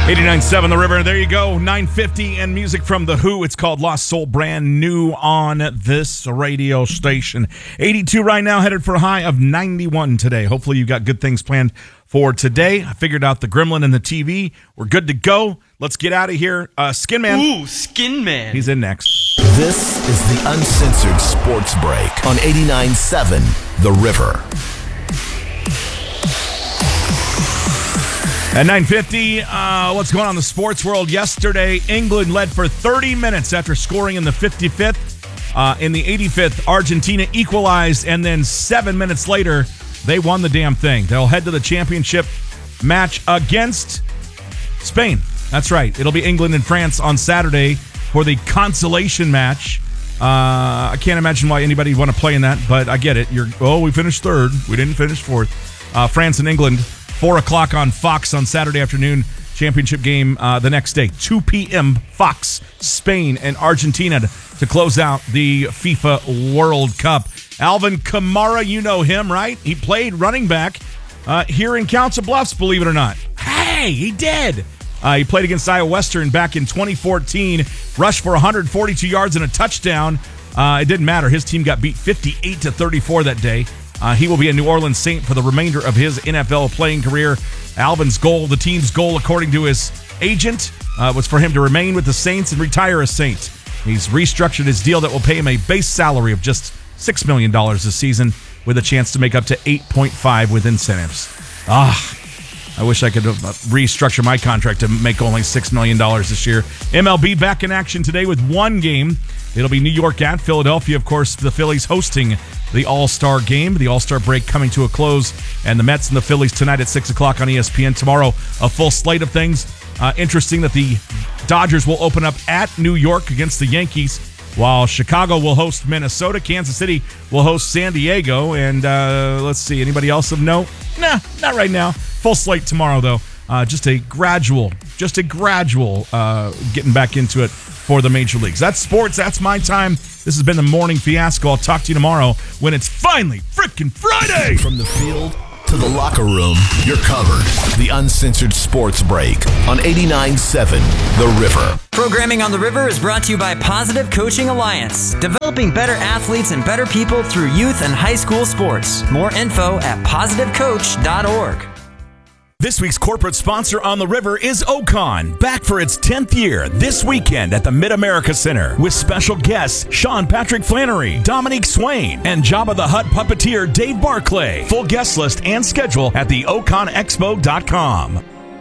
89.7 The River. There you go. 9:50 and music from The Who. It's called Lost Soul, brand new on this radio station. 82 right now, headed for a high of 91 today. Hopefully you've got good things planned for today. I figured out the gremlin and the TV. We're good to go. Let's get out of here. Skin Man. Ooh, Skin Man. He's in next. This is the Uncensored Sports Break on 89.7 The River. At 9:50, what's going on in the sports world? Yesterday, England led for 30 minutes after scoring in the 55th. In the 85th, Argentina equalized, and then 7 minutes later, they won the damn thing. They'll head to the championship match against Spain. That's right. It'll be England and France on Saturday for the consolation match. I can't imagine why anybody would want to play in that, but I get it. We finished third. We didn't finish fourth. France and England, 4 o'clock on Fox on Saturday afternoon. Championship game the next day. 2 p.m. Fox, Spain and Argentina to close out the FIFA World Cup. Alvin Kamara, you know him, right? He played running back here in Council Bluffs, believe it or not. Hey, he did. He played against Iowa Western back in 2014, rushed for 142 yards and a touchdown. It didn't matter. His team got beat 58-34 that day. He will be a New Orleans Saint for the remainder of his NFL playing career. Alvin's goal, the team's goal, according to his agent, was for him to remain with the Saints and retire a Saint. He's restructured his deal that will pay him a base salary of just $6 million this season with a chance to make up to $8.5 with incentives. I wish I could restructure my contract to make only $6 million this year. MLB back in action today with one game. It'll be New York at Philadelphia. Of course, the Phillies hosting the All-Star game. The All-Star break coming to a close. And the Mets and the Phillies tonight at 6 o'clock on ESPN. Tomorrow, a full slate of things. Interesting that the Dodgers will open up at New York against the Yankees, while Chicago will host Minnesota. Kansas City will host San Diego. And let's see, anybody else of note? Nah, not right now. Full slate tomorrow, though. Just a gradual getting back into it for the major leagues. That's sports. That's my time. This has been the Morning Fiasco. I'll talk to you tomorrow when it's finally freaking Friday. From the field to the locker room, you're covered. The Uncensored Sports Break on 89.7 The River. Programming on The River is brought to you by Positive Coaching Alliance, developing better athletes and better people through youth and high school sports. More info at positivecoach.org. This week's corporate sponsor on The River is Ocon, back for its 10th year this weekend at the Mid-America Center with special guests Sean Patrick Flannery, Dominique Swain, and Jabba the Hutt puppeteer Dave Barclay. Full guest list and schedule at theoconexpo.com.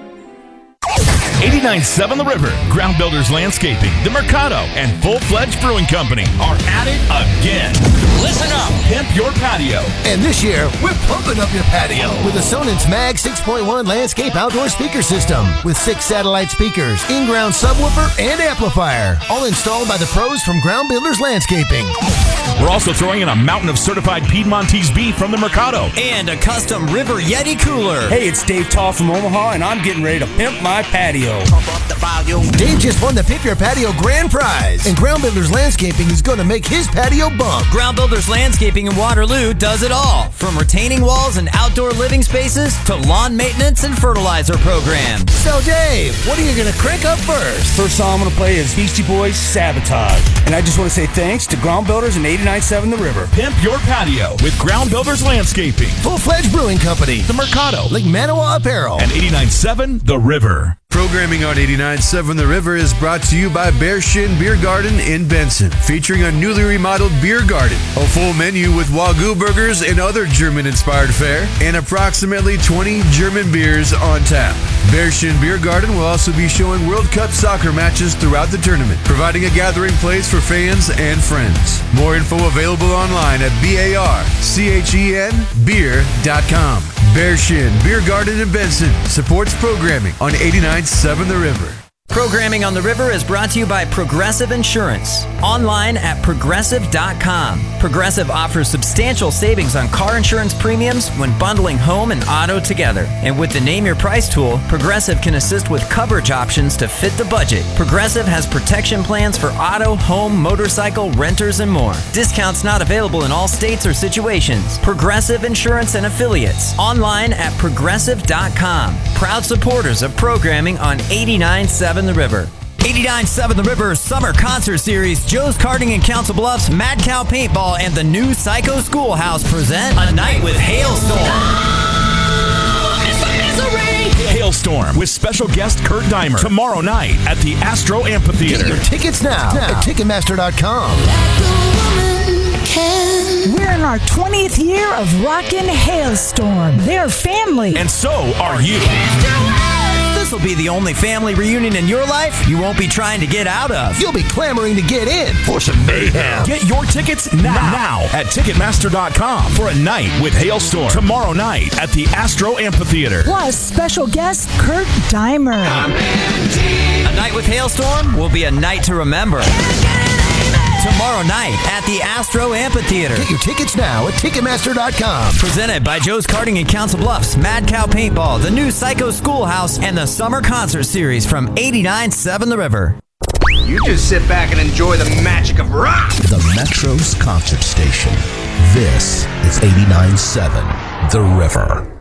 89.7 The River, Ground Builders Landscaping, The Mercado, and Full-Fledged Brewing Company are at it again. Listen up, pimp your patio. And this year, we're pumping up your patio with a Sonance Mag 6.1 landscape outdoor speaker system with 6 satellite speakers, in-ground subwoofer, and amplifier, all installed by the pros from Ground Builders Landscaping. We're also throwing in a mountain of certified Piedmontese beef from The Mercado. And a custom River Yeti cooler. Hey, it's Dave Tall from Omaha, and I'm getting ready to pimp my patio. Dave just won the Pimp Your Patio grand prize, and Ground Builders Landscaping is going to make his patio bump. Ground Builders Landscaping in Waterloo does it all, from retaining walls and outdoor living spaces to lawn maintenance and fertilizer programs. So, Dave, what are you going to crank up first? First song I'm going to play is Beastie Boys' Sabotage. And I just want to say thanks to Ground Builders and 89.7 The River. Pimp your patio with Ground Builders Landscaping, Full-Fledged Brewing Company, The Mercado, Lake Manawa Apparel, and 89.7 The River. Programming on 89.7 The River is brought to you by Bear Shin Beer Garden in Benson, featuring a newly remodeled beer garden, a full menu with Wagyu burgers and other German-inspired fare, and approximately 20 German beers on tap. Bear Shin Beer Garden will also be showing World Cup soccer matches throughout the tournament, providing a gathering place for fans and friends. More info available online at barchenbeer.com. Bear Shin Beer Garden in Benson supports programming on 89.7 The River. Programming on the River is brought to you by Progressive Insurance. Online at Progressive.com. Progressive offers substantial savings on car insurance premiums when bundling home and auto together. And with the Name Your Price tool, Progressive can assist with coverage options to fit the budget. Progressive has protection plans for auto, home, motorcycle, renters, and more. Discounts not available in all states or situations. Progressive Insurance and Affiliates. Online at Progressive.com. Proud supporters of programming on 89.7 The River. 89.7 The River Summer Concert Series, Joe's Karting in Council Bluffs, Mad Cow Paintball, and the new Psycho Schoolhouse present A Night with Hailstorm. Hailstorm with special guest Kurt Deimer tomorrow night at the Astro Amphitheater. Get your tickets now at Ticketmaster.com. We're in our 20th year of Rockin' Hailstorm. They're family. And so are you. This will be the only family reunion in your life you won't be trying to get out of. You'll be clamoring to get in for some mayhem. Get your tickets now at Ticketmaster.com for A Night with Hailstorm tomorrow night at the Astro Amphitheater. Plus, special guest Kurt Deimer. A Night with Hailstorm will be a night to remember. Tomorrow night at the Astro Amphitheater. Get your tickets now at Ticketmaster.com. Presented by Joe's Karting in Council Bluffs, Mad Cow Paintball, the new Psycho Schoolhouse, and the Summer Concert Series from 89.7 The River. You just sit back and enjoy the magic of rock. The Metro's concert station. This is 89.7 The River.